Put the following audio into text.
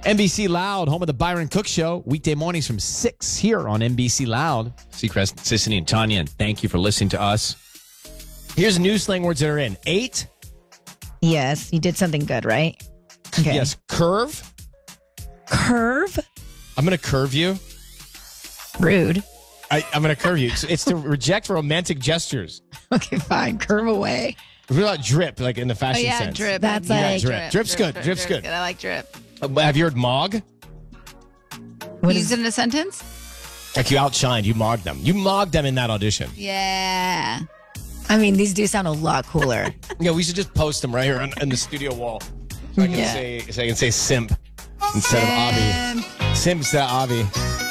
NBC Loud, home of the Byron Cook Show, weekday mornings from 6 here on NBC Loud. Seacrest, Sissany, and Tanya, and thank you for listening to us. Here's new slang words that are in. 8. Yes, you did something good, right? Okay. Yes, curve. Curve? I'm going to curve you. Rude. I'm going to curve you. It's to reject romantic gestures. Okay, fine. Curve away. What about drip, like in the fashion sense? Drip. That's Yeah, like- drip. Drip's good. Drip's good. I like drip. Have you heard mog? What Use is it in a sentence? Like you outshined, you mogged them. You mogged them in that audition. Yeah. I mean, these do sound a lot cooler. Yeah, we should just post them right here on the studio wall. So I can say simp instead of Avi. Simp instead of Avi.